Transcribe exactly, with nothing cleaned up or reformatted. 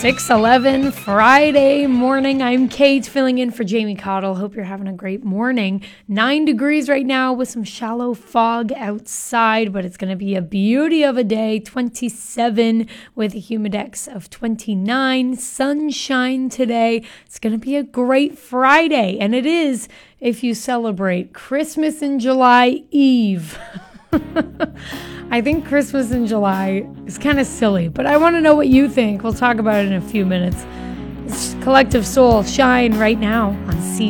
six eleven Friday morning. I'm Kate, filling in for Jamie Cottle. Hope you're having a great morning. Nine degrees right now with some shallow fog outside, but it's going to be a beauty of a day. twenty-seven with a humidex of twenty-nine. Sunshine today. It's going to be a great Friday, and it is if you celebrate Christmas in July Eve. I think Christmas in July is kind of silly, but I want to know what you think. We'll talk about it in a few minutes. It's Collective Soul, Shine right now on C